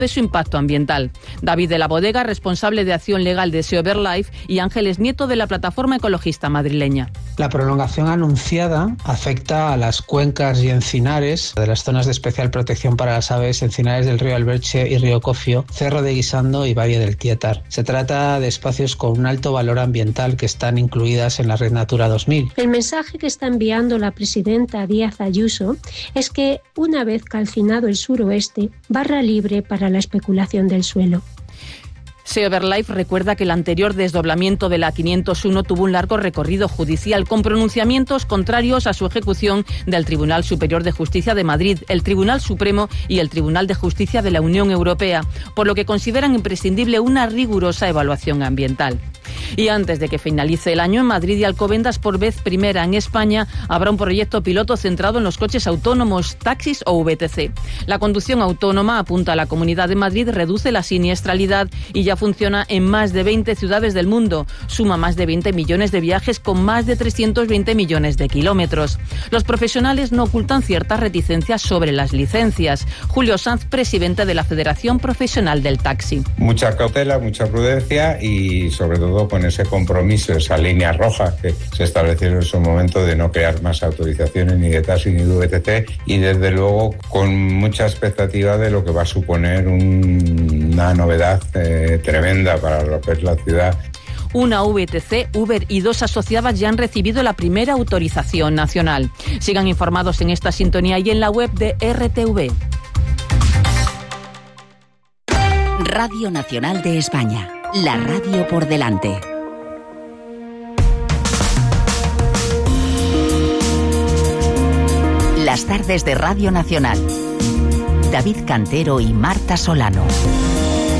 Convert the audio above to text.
de su impacto ambiental. David de la Bodega, responsable de acción legal de Sea Life, y Ángeles Nieto, de la plataforma ecologista madrileña. La prolongación anunciada afecta a las cuencas y encinares de las zonas de especial protección para las aves, encinares del río Alberche y río Cofio, Cerro de Guisando y Valle del Tietar. Se trata de espacios con un alto valor ambiental que están incluidas en la Red Natura 2000. El mensaje que está enviando la presidenta Díaz Ayuso es que, una vez calcinado el suroeste, barra libre para la especulación del suelo. Sea Life recuerda que el anterior desdoblamiento de la 501 tuvo un largo recorrido judicial con pronunciamientos contrarios a su ejecución del Tribunal Superior de Justicia de Madrid, el Tribunal Supremo y el Tribunal de Justicia de la Unión Europea, por lo que consideran imprescindible una rigurosa evaluación ambiental. Y antes de que finalice el año, en Madrid y Alcobendas, por vez primera en España, habrá un proyecto piloto centrado en los coches autónomos, taxis o VTC. La conducción autónoma, apunta a la Comunidad de Madrid, reduce la siniestralidad y ya funciona en más de 20 ciudades del mundo. Suma más de 20 millones de viajes con más de 320 millones de kilómetros. Los profesionales no ocultan ciertas reticencias sobre las licencias. Julio Sanz, presidente de la Federación Profesional del Taxi. Mucha cautela, mucha prudencia y sobre todo con ese compromiso, esa línea roja que se establecieron en su momento de no crear más autorizaciones ni de taxi ni de VTC, y desde luego con mucha expectativa de lo que va a suponer una novedad tremenda para lo que es la ciudad. Una VTC, Uber y 2 asociadas ya han recibido la primera autorización nacional. Sigan informados en esta sintonía y en la web de RTV. Radio Nacional de España, la radio por delante. Las tardes de Radio Nacional. David Cantero y Marta Solano.